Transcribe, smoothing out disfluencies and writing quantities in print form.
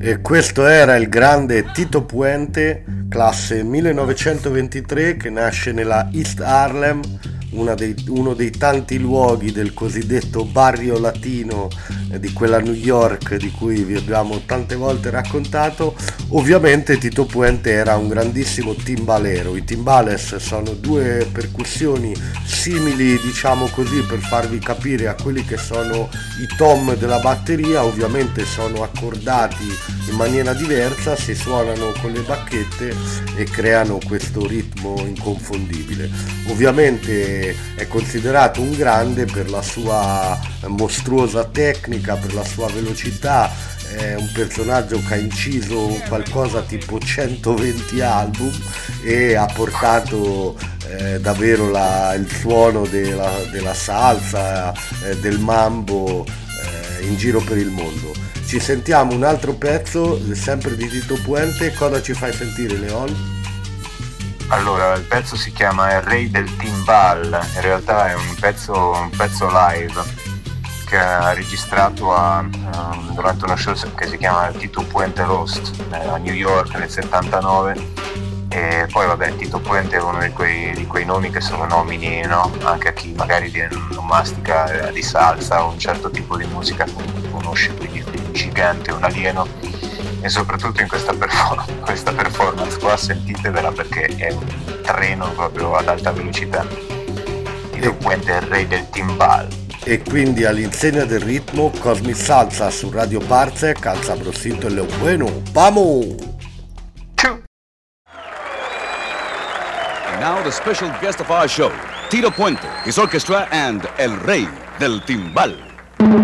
E questo era il grande Tito Puente, classe 1923, che nasce nella East Harlem, uno dei tanti luoghi del cosiddetto barrio latino di quella New York di cui vi abbiamo tante volte raccontato. Ovviamente Tito Puente era un grandissimo timbalero. I timbales sono due percussioni simili, diciamo così, per farvi capire a quelli che sono i tom della batteria. Ovviamente sono accordati in maniera diversa, si suonano con le bacchette e creano questo ritmo inconfondibile. Ovviamente è considerato un grande per la sua mostruosa tecnica, per la sua velocità. È un personaggio che ha inciso qualcosa tipo 120 album e ha portato davvero il suono della salsa, del mambo in giro per il mondo. Ci sentiamo un altro pezzo, sempre di Tito Puente. Cosa ci fai sentire, Leon? Allora, il pezzo si chiama Il Re del Timbal, in realtà è un pezzo live che ha registrato durante uno show che si chiama Tito Puente Roast a New York nel 79. E poi vabbè, Tito Puente è uno di quei nomi che sono nomini, no? Anche a chi magari non mastica di salsa o un certo tipo di musica conosce, quindi un gigante, un alieno. E soprattutto in questa performance qua sentitevela, perché è un treno proprio ad alta velocità. Tito Puente è il re del timbal. E quindi all'insegna del ritmo, Cosmic Salsa su Radio Parzec, al sabrosito e lo bueno. ¡Vamos! And now the special guest of our show, Tito Puente, his orchestra and El Rey del Timbal.